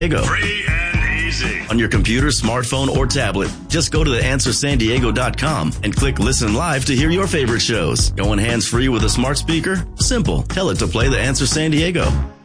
Diego. Free and easy. On your computer, smartphone, or tablet, just go to theanswersandiego.com and click Listen Live to hear your favorite shows. Going hands-free with a smart speaker? Simple. Tell it to play The Answer San Diego.